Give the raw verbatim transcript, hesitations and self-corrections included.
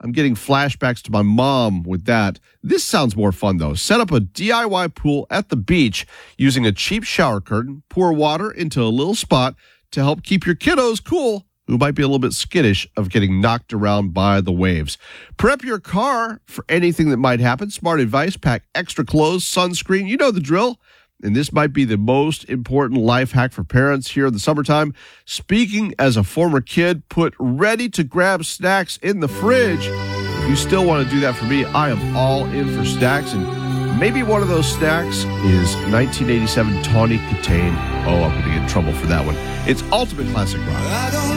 I'm getting flashbacks to my mom with that. This sounds more fun, though. Set up a D I Y pool at the beach using a cheap shower curtain. Pour water into a little spot to help keep your kiddos cool who might be a little bit skittish of getting knocked around by the waves. Prep your car for anything that might happen. Smart advice. Pack extra clothes, sunscreen. You know the drill. And this might be the most important life hack for parents here in the summertime. Speaking as a former kid, put ready-to-grab snacks in the fridge. If you still want to do that for me, I am all in for snacks. And maybe one of those snacks is nineteen eighty-seven Tawny Katane. Oh, I'm going to get in trouble for that one. It's Ultimate Classic Rock.